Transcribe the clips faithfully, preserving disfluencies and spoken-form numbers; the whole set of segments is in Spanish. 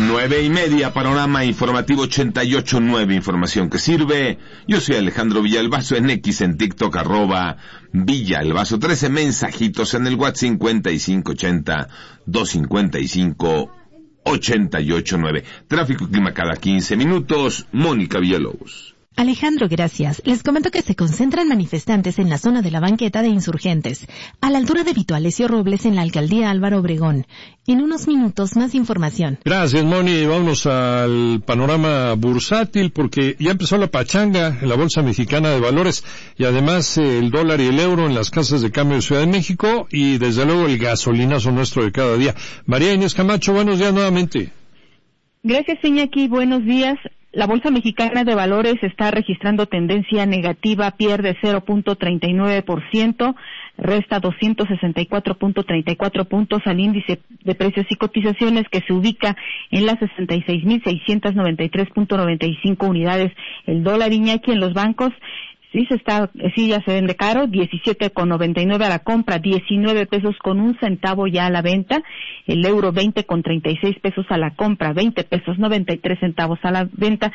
Nueve y media, panorama informativo ochenta y ocho nueve, información que sirve. Yo soy Alejandro Villalbazo en X, en TikTok, arroba Villalbazo. trece mensajitos en el WhatsApp cincuenta y cinco ochenta, doscientos cincuenta y cinco, ochenta y ocho nueve. Tráfico y clima cada quince minutos. Mónica Villalobos. Alejandro, gracias. Les comento que se concentran manifestantes en la zona de la banqueta de Insurgentes, a la altura de Vito Alessio Robles en la alcaldía Álvaro Obregón. En unos minutos, más información. Gracias, Moni. Vámonos al panorama bursátil, porque ya empezó la pachanga en la Bolsa Mexicana de Valores, y además eh, el dólar y el euro en las casas de cambio de Ciudad de México, y desde luego el gasolinazo nuestro de cada día. María Inés Camacho, buenos días nuevamente. Gracias, Iñaki. Buenos días. La Bolsa Mexicana de Valores está registrando tendencia negativa, pierde cero punto treinta y nueve por ciento, resta doscientos sesenta y cuatro punto treinta y cuatro puntos al índice de precios y cotizaciones, que se ubica en las sesenta y seis mil seiscientos noventa y tres punto noventa y cinco unidades. El dólar, Iñaki, en los bancos sí se está, sí ya se vende caro, diecisiete con noventa y nueve a la compra, diecinueve pesos con un centavo ya a la venta. El euro veinte con treinta y seis pesos a la compra, veinte pesos noventa y tres centavos a la venta.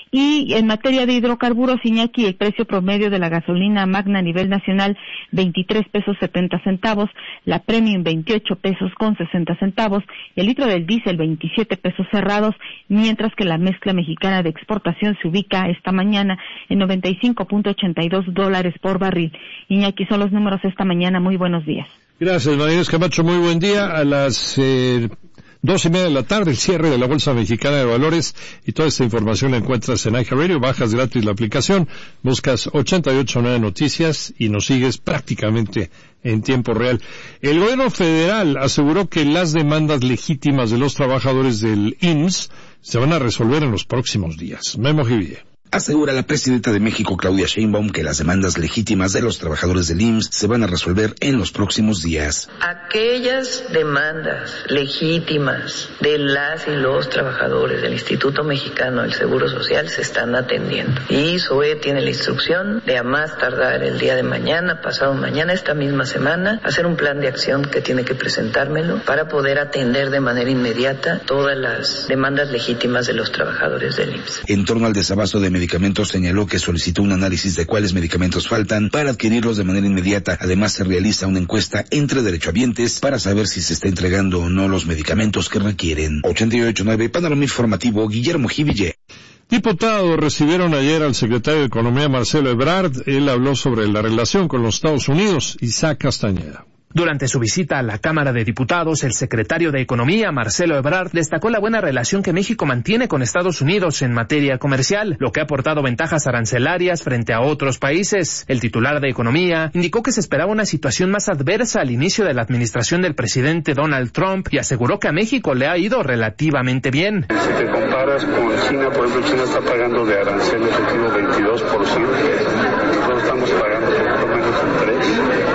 Y en materia de hidrocarburos, Iñaki, el precio promedio de la gasolina magna a nivel nacional, veintitrés pesos setenta centavos, la premium veintiocho pesos con sesenta centavos, el litro del diésel veintisiete pesos cerrados, mientras que la mezcla mexicana de exportación se ubica esta mañana en noventa y cinco punto ochenta y dos dólares por barril. Iñaki, son los números esta mañana. Muy buenos días. Gracias, María Inés Camacho. Muy buen día. A las eh, dos y media de la tarde, el cierre de la Bolsa Mexicana de Valores, y toda esta información la encuentras en iHeartRadio. Bajas gratis la aplicación, buscas ochenta y ocho nueve Noticias y nos sigues prácticamente en tiempo real. El gobierno federal aseguró que las demandas legítimas de los trabajadores del I M S S se van a resolver en los próximos días. Memo Jiville. Asegura la presidenta de México, Claudia Sheinbaum, que las demandas legítimas de los trabajadores del I M S S se van a resolver en los próximos días. Aquellas demandas legítimas de las y los trabajadores del Instituto Mexicano del Seguro Social se están atendiendo. Y S O E tiene la instrucción de, a más tardar el día de mañana, pasado mañana, esta misma semana, hacer un plan de acción que tiene que presentármelo para poder atender de manera inmediata todas las demandas legítimas de los trabajadores del I M S S. En torno al desabasto de medicamentos, señaló que solicitó un análisis de cuáles medicamentos faltan para adquirirlos de manera inmediata. Además, se realiza una encuesta entre derechohabientes para saber si se está entregando o no los medicamentos que requieren. ochenta y ocho nueve, panorama informativo, Guillermo Jiville. Diputados recibieron ayer al secretario de Economía, Marcelo Ebrard. Él habló sobre la relación con los Estados Unidos. Isaac Castañeda. Durante su visita a la Cámara de Diputados, el secretario de Economía, Marcelo Ebrard, destacó la buena relación que México mantiene con Estados Unidos en materia comercial, lo que ha aportado ventajas arancelarias frente a otros países. El titular de Economía indicó que se esperaba una situación más adversa al inicio de la administración del presidente Donald Trump y aseguró que a México le ha ido relativamente bien. Si te comparas con China, por ejemplo, China está pagando de arancel efectivo veintidós por ciento, nosotros estamos pagando por lo menos un tres por ciento.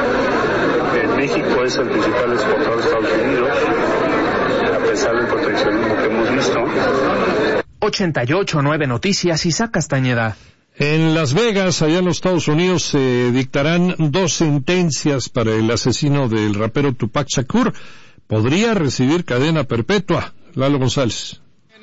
México es el principal exportador de Estados Unidos, a pesar del proteccionismo que hemos visto. ochenta y ocho nueve Noticias, Isaac Castañeda. En Las Vegas, allá en los Estados Unidos, se eh, dictarán dos sentencias para el asesino del rapero Tupac Shakur. Podría recibir cadena perpetua. Lalo González.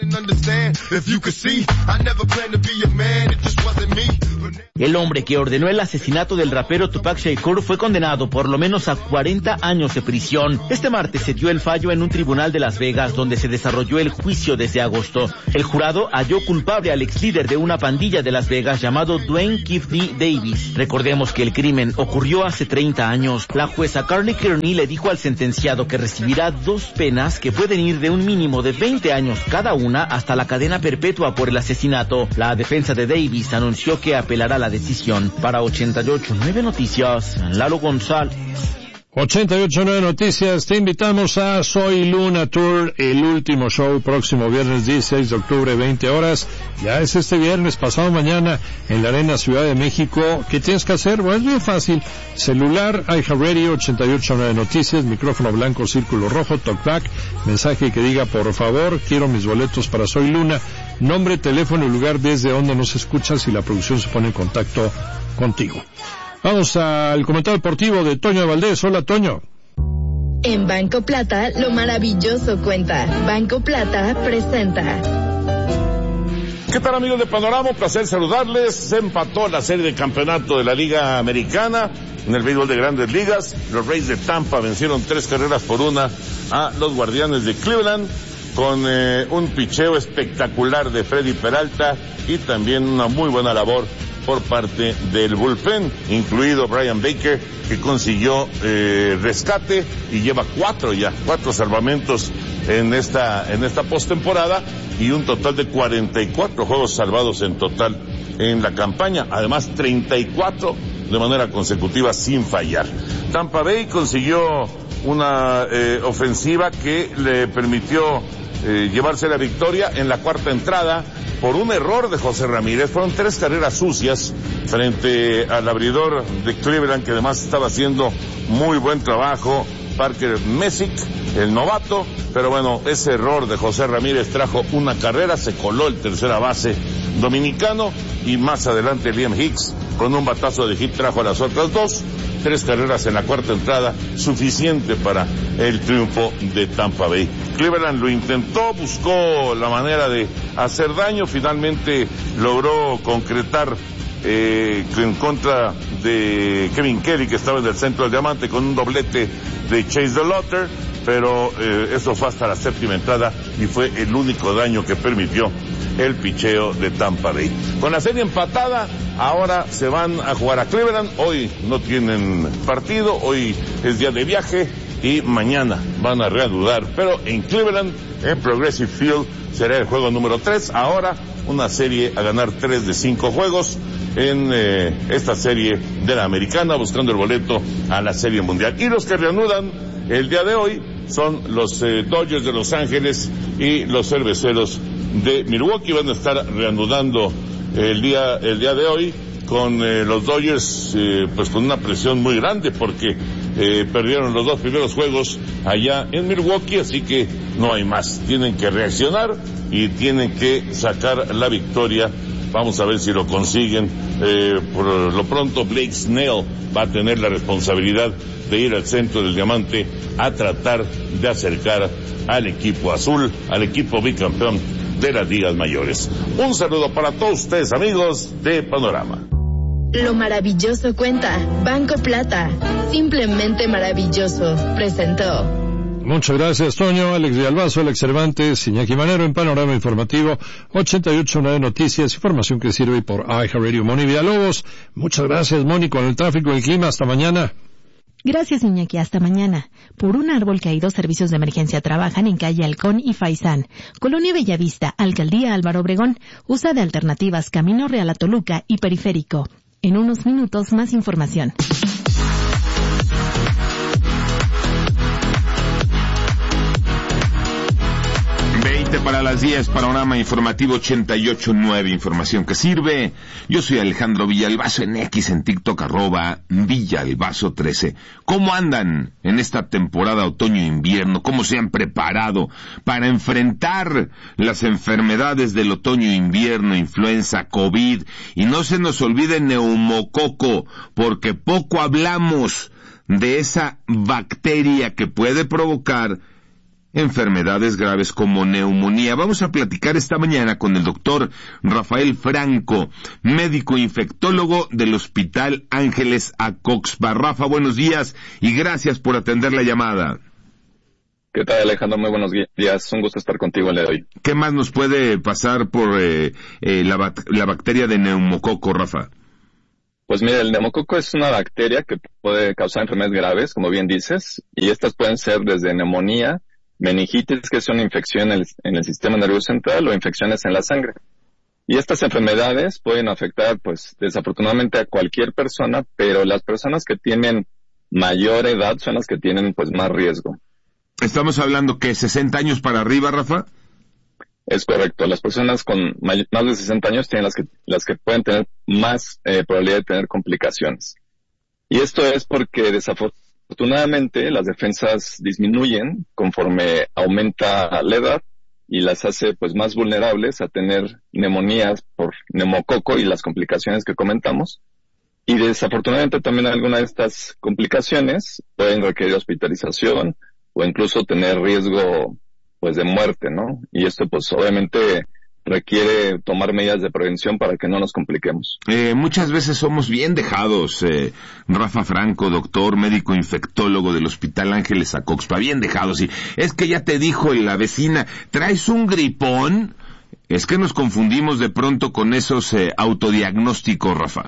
El hombre que ordenó el asesinato del rapero Tupac Shakur fue condenado por lo menos a cuarenta años de prisión. Este martes se dio el fallo en un tribunal de Las Vegas, donde se desarrolló el juicio desde agosto. El jurado halló culpable al ex líder de una pandilla de Las Vegas llamado Dwayne Keefney Davis. Recordemos que el crimen ocurrió hace treinta años. La jueza Carly Kearney le dijo al sentenciado que recibirá dos penas que pueden ir de un mínimo de veinte años cada una hasta la cadena perpetua por el asesinato. La defensa de Davis anunció que apelará la decisión. Para ochenta y ocho nueve Noticias, Lalo González. ochenta y ocho nueve Noticias, te invitamos a Soy Luna Tour, el último show próximo viernes dieciséis de octubre, veinte horas. Ya es este viernes, pasado mañana, en la Arena Ciudad de México. ¿Qué tienes que hacer? Bueno, es bien fácil. Celular, iHeartRadio, ochenta y ocho nueve Noticias, micrófono blanco, círculo rojo, talkback, mensaje que diga, por favor, quiero mis boletos para Soy Luna, nombre, teléfono y lugar desde donde nos escuchas, y la producción se pone en contacto contigo. Vamos al comentario deportivo de Toño Valdés. Hola, Toño. En Banco Plata, lo maravilloso cuenta. Banco Plata presenta. ¿Qué tal, amigos de Panorama? Un placer saludarles. Se empató la serie de campeonato de la Liga Americana en el béisbol de Grandes Ligas. Los Rays de Tampa vencieron tres carreras por una a los Guardianes de Cleveland con eh, un picheo espectacular de Freddy Peralta y también una muy buena labor por parte del bullpen, incluido Brian Baker, que consiguió eh, rescate y lleva cuatro ya, cuatro salvamentos en esta en esta postemporada y un total de cuarenta y cuatro juegos salvados en total en la campaña, además treinta y cuatro de manera consecutiva sin fallar. Tampa Bay consiguió una eh, ofensiva que le permitió eh, llevarse la victoria en la cuarta entrada por un error de José Ramírez. Fueron tres carreras sucias frente al abridor de Cleveland, que además estaba haciendo muy buen trabajo, Parker Messick, el novato, pero bueno, ese error de José Ramírez trajo una carrera, se coló el tercera base dominicano y más adelante Liam Hicks con un batazo de hit trajo a las otras dos. Tres carreras en la cuarta entrada, suficiente para el triunfo de Tampa Bay. Cleveland lo intentó, buscó la manera de hacer daño, finalmente logró concretar eh, en contra de Kevin Kelly, que estaba en el centro del diamante, con un doblete de Chase DeLauter, pero eh, eso fue hasta la séptima entrada y fue el único daño que permitió el picheo de Tampa Bay. Con la serie empatada, ahora se van a jugar a Cleveland. Hoy no tienen partido, hoy es día de viaje y mañana van a reanudar, pero en Cleveland, en Progressive Field, será el juego número tres. Ahora una serie a ganar tres de cinco juegos en eh, esta serie de la americana, buscando el boleto a la Serie Mundial. Y los que reanudan el día de hoy son los eh, Dodgers de Los Ángeles y los Cerveceros de Milwaukee. Van a estar reanudando el día el día de hoy con eh, los Dodgers eh, pues con una presión muy grande porque eh, perdieron los dos primeros juegos allá en Milwaukee, así que no hay más, tienen que reaccionar y tienen que sacar la victoria. Vamos a ver si lo consiguen. Eh, por lo pronto Blake Snell va a tener la responsabilidad de ir al centro del diamante a tratar de acercar al equipo azul, al equipo bicampeón de las ligas mayores. Un saludo para todos ustedes, amigos de Panorama. Lo maravilloso cuenta. Banco Plata. Simplemente maravilloso. Presentó. Muchas gracias, Toño. Alex Villalbazo, Alex Cervantes, Iñaki Manero en Panorama Informativo ochenta y ocho punto nueve Noticias, información que sirve por iHeartRadio. Moni Villalobos, muchas gracias, Moni, con el tráfico y el clima. Hasta mañana. Gracias, Iñaki. Hasta mañana. Por un árbol caído, servicios de emergencia trabajan en calle Halcón y Faisán. Colonia Bellavista, Alcaldía Álvaro Obregón. Usa de alternativas Camino Real a Toluca y Periférico. En unos minutos, más información. Para las diez, Panorama Informativo ochenta y ocho punto nueve, información que sirve. Yo soy Alejandro Villalbazo en X, en TikTok, arroba Villalbazo trece. ¿Cómo andan en esta temporada otoño-invierno? ¿Cómo se han preparado para enfrentar las enfermedades del otoño-invierno, influenza, COVID? Y no se nos olvide neumococo, porque poco hablamos de esa bacteria que puede provocar enfermedades graves como neumonía. Vamos a platicar esta mañana con el doctor Rafael Franco, médico infectólogo del Hospital Ángeles Acoxpa. Rafa, buenos días y gracias por atender la llamada. ¿Qué tal, Alejandro? Muy buenos días. Un gusto estar contigo el día de hoy. ¿Qué más nos puede pasar por eh, eh, la, la bacteria de neumococo, Rafa? Pues mira, el neumococo es una bacteria que puede causar enfermedades graves, como bien dices, y estas pueden ser desde neumonía, meningitis, que es una infección en el, en el sistema nervioso central, o infecciones en la sangre. Y estas enfermedades pueden afectar, pues, desafortunadamente a cualquier persona, pero las personas que tienen mayor edad son las que tienen, pues, más riesgo. ¿Estamos hablando que sesenta años para arriba, Rafa? Es correcto. Las personas con may- más de sesenta años tienen las que, las que pueden tener más eh, probabilidad de tener complicaciones. Y esto es porque desafortunadamente Afortunadamente, las defensas disminuyen conforme aumenta la edad y las hace pues más vulnerables a tener neumonías por neumococo y las complicaciones que comentamos. Y desafortunadamente también algunas de estas complicaciones pueden requerir hospitalización o incluso tener riesgo pues de muerte, ¿no? Y esto pues obviamente requiere tomar medidas de prevención para que no nos compliquemos. Eh, muchas veces somos bien dejados, eh, Rafa Franco, doctor, médico infectólogo del Hospital Ángeles Acoxpa, bien dejados. Y es que ya te dijo la vecina, ¿traes un gripón? Es que nos confundimos de pronto con esos eh, autodiagnósticos, Rafa.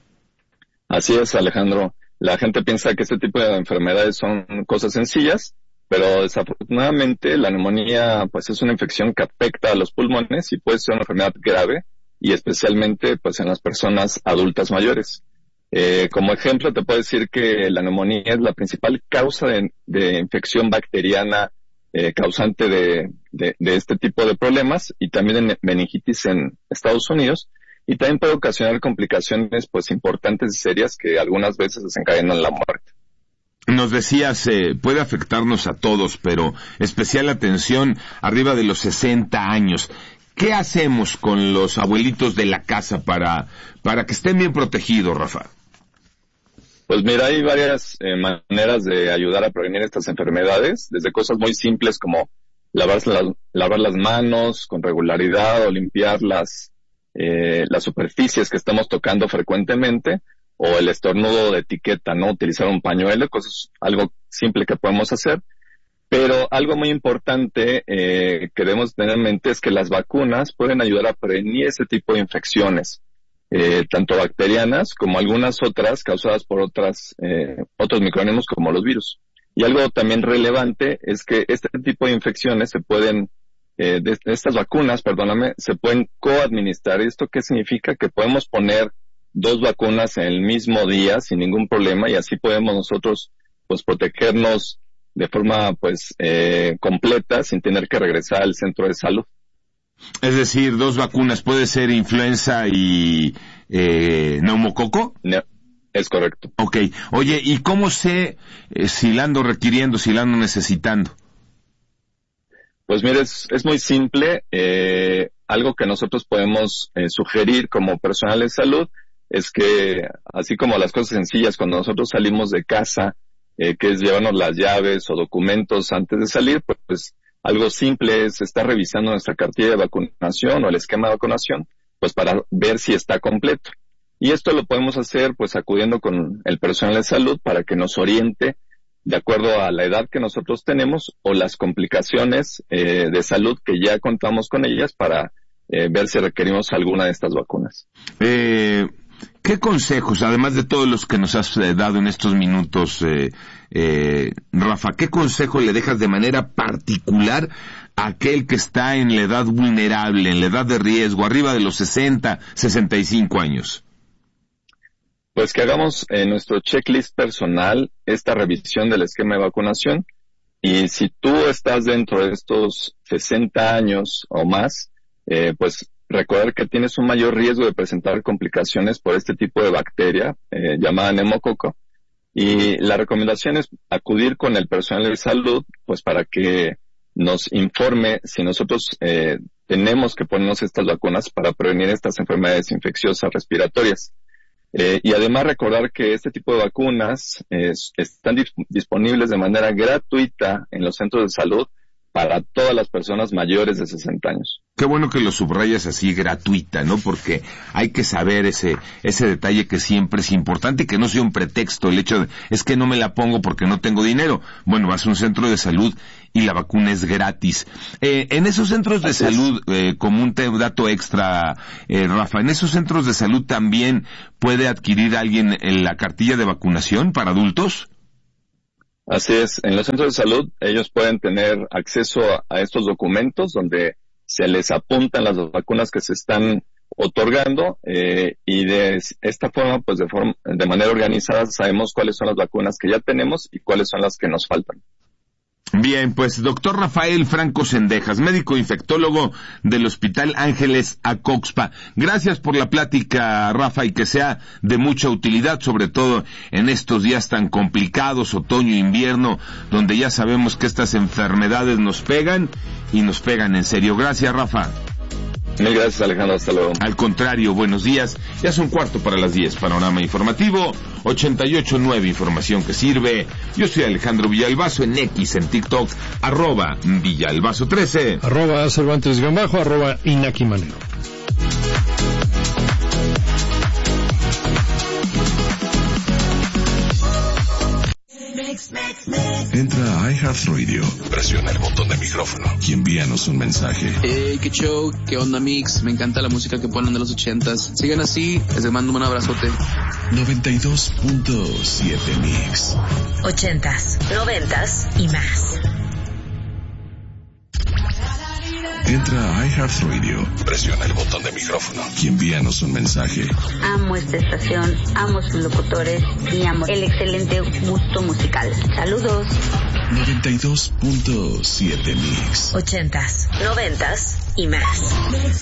Así es, Alejandro. La gente piensa que este tipo de enfermedades son cosas sencillas, pero desafortunadamente la neumonía pues es una infección que afecta a los pulmones y puede ser una enfermedad grave, y especialmente pues en las personas adultas mayores. Eh, como ejemplo te puedo decir que la neumonía es la principal causa de, de infección bacteriana eh, causante de, de, de este tipo de problemas, y también en meningitis en Estados Unidos, y también puede ocasionar complicaciones pues importantes y serias que algunas veces desencadenan la muerte. Nos decías, eh, puede afectarnos a todos, pero especial atención arriba de los sesenta años. ¿Qué hacemos con los abuelitos de la casa para, para que estén bien protegidos, Rafa? Pues mira, hay varias eh, maneras de ayudar a prevenir estas enfermedades, desde cosas muy simples como lavarse las, lavar las manos con regularidad o limpiar las, eh, las superficies que estamos tocando frecuentemente, o el estornudo de etiqueta, ¿no? Utilizar un pañuelo, cosas, algo simple que podemos hacer. Pero algo muy importante eh, que debemos tener en mente es que las vacunas pueden ayudar a prevenir ese tipo de infecciones, eh, tanto bacterianas como algunas otras causadas por otras eh, otros microorganismos como los virus. Y algo también relevante es que este tipo de infecciones se pueden, eh, de, de estas vacunas, perdóname, se pueden coadministrar. ¿Esto qué significa? Que podemos poner dos vacunas en el mismo día sin ningún problema, y así podemos nosotros pues protegernos de forma pues eh, completa sin tener que regresar al centro de salud. Es decir, dos vacunas, puede ser influenza y eh, neumococo. No, es correcto. Ok. Oye, ¿y cómo sé eh, si la ando requiriendo, si la ando necesitando? Pues mire, es, es muy simple. Eh, algo que nosotros podemos eh, sugerir como personal de salud es que, así como las cosas sencillas, cuando nosotros salimos de casa, eh, que es llevarnos las llaves o documentos antes de salir, pues, pues algo simple es estar revisando nuestra cartilla de vacunación o el esquema de vacunación, pues para ver si está completo. Y esto lo podemos hacer pues acudiendo con el personal de salud para que nos oriente de acuerdo a la edad que nosotros tenemos o las complicaciones eh, de salud que ya contamos con ellas para eh, ver si requerimos alguna de estas vacunas. Eh... ¿Qué consejos, además de todos los que nos has eh, dado en estos minutos, eh, eh, Rafa, qué consejo le dejas de manera particular a aquel que está en la edad vulnerable, en la edad de riesgo, arriba de los sesenta, sesenta y cinco años? Pues que hagamos en nuestro checklist personal esta revisión del esquema de vacunación, y si tú estás dentro de estos sesenta años o más, eh, pues recordar que tienes un mayor riesgo de presentar complicaciones por este tipo de bacteria eh, llamada neumococo, y la recomendación es acudir con el personal de salud pues para que nos informe si nosotros eh, tenemos que ponernos estas vacunas para prevenir estas enfermedades infecciosas respiratorias. Eh, y además recordar que este tipo de vacunas eh, están dis- disponibles de manera gratuita en los centros de salud para todas las personas mayores de sesenta años. Qué bueno que lo subrayas así, gratuita, ¿no? Porque hay que saber ese ese detalle que siempre es importante y que no sea un pretexto el hecho de, es que no me la pongo porque no tengo dinero. Bueno, vas a un centro de salud y la vacuna es gratis. Eh, en esos centros de Así salud, eh, como un te- dato extra, eh, Rafa, ¿en esos centros de salud también puede adquirir alguien la cartilla de vacunación para adultos? Así es, en los centros de salud ellos pueden tener acceso a, a estos documentos donde se les apuntan las vacunas que se están otorgando eh, y de esta forma, pues de forma, de manera organizada sabemos cuáles son las vacunas que ya tenemos y cuáles son las que nos faltan. Bien, pues doctor Rafael Franco Sendejas, médico infectólogo del Hospital Ángeles Acoxpa. Gracias por la plática, Rafa, y que sea de mucha utilidad, sobre todo en estos días tan complicados, otoño e invierno, donde ya sabemos que estas enfermedades nos pegan y nos pegan en serio. Gracias, Rafa. Mil gracias, Alejandro, hasta luego. Al contrario, buenos días. Ya son cuarto para las diez. Panorama informativo ochenta y ocho nueve, información que sirve. Yo soy Alejandro Villalbazo en X, en TikTok, arroba Villalbazo trece. Arroba Cervantes guión bajo, arroba Inaki Manero. Entra a iHeartRadio, presiona el botón de micrófono y envíanos un mensaje. Hey, qué show, qué onda mix, me encanta la música que ponen de los ochentas. Sigan así, les mando un abrazote. noventa y dos punto siete Mix. Ochentas, noventas y más. Entra a iHeartRadio, presiona el botón de micrófono y envíanos un mensaje. Amo esta estación, amo sus locutores y amo el excelente gusto musical. Saludos. noventa y dos punto siete Mix. Ochentas, noventas y más.